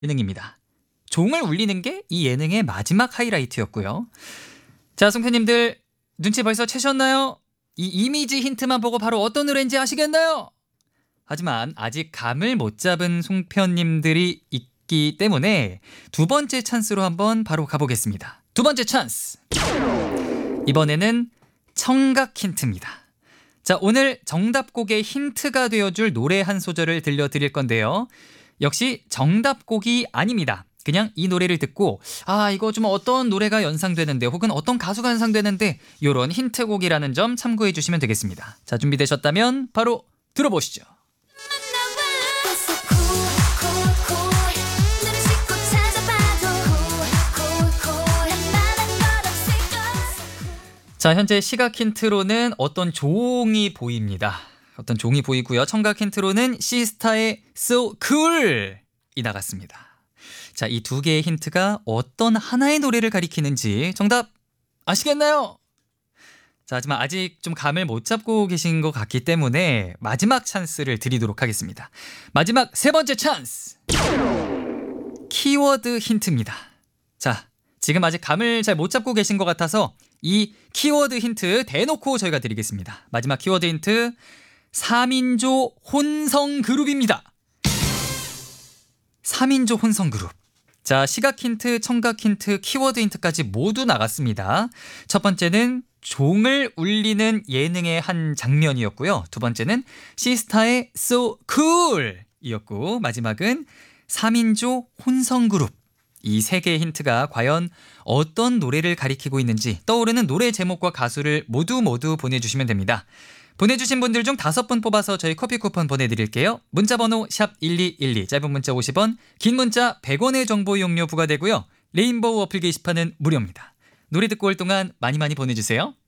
예능입니다. 종을 울리는 게 이 예능의 마지막 하이라이트였고요. 자, 송편님들 눈치 벌써 채셨나요? 이 이미지 힌트만 보고 바로 어떤 노래인지 아시겠나요? 하지만 아직 감을 못 잡은 송편님들이 있기 때문에 두 번째 찬스로 한번 바로 가보겠습니다. 두 번째 찬스! 이번에는 청각 힌트입니다. 자, 오늘 정답곡의 힌트가 되어줄 노래 한 소절을 들려드릴 건데요. 역시 정답곡이 아닙니다. 그냥 이 노래를 듣고 이거 좀 어떤 노래가 연상되는데 혹은 어떤 가수가 연상되는데 이런 힌트곡이라는 점 참고해 주시면 되겠습니다. 자, 준비되셨다면 바로 들어보시죠. 자, 현재 시각 힌트로는 어떤 종이 보입니다. 어떤 종이 보이고요. 청각 힌트로는 시스타의 So Cool이 나갔습니다. 자, 이 두 개의 힌트가 어떤 하나의 노래를 가리키는지 정답 아시겠나요? 자, 하지만 아직 좀 감을 못 잡고 계신 것 같기 때문에 마지막 찬스를 드리도록 하겠습니다. 마지막 세 번째 찬스! 키워드 힌트입니다. 자, 지금 아직 감을 잘 못 잡고 계신 것 같아서 이 키워드 힌트 대놓고 저희가 드리겠습니다. 마지막 키워드 힌트 3인조 혼성 그룹입니다. 3인조 혼성 그룹. 자, 시각 힌트, 청각 힌트, 키워드 힌트까지 모두 나갔습니다. 첫 번째는 종을 울리는 예능의 한 장면이었고요. 두 번째는 시스타의 So Cool 이었고, 마지막은 3인조 혼성 그룹. 이 세 개의 힌트가 과연 어떤 노래를 가리키고 있는지 떠오르는 노래 제목과 가수를 모두 보내주시면 됩니다. 보내주신 분들 중 5분 뽑아서 저희 커피 쿠폰 보내드릴게요. 문자번호 샵1212, 짧은 문자 50원, 긴 문자 100원의 정보 이용료 부과되고요. 레인보우 어플 게시판은 무료입니다. 노래 듣고 올 동안 많이 보내주세요.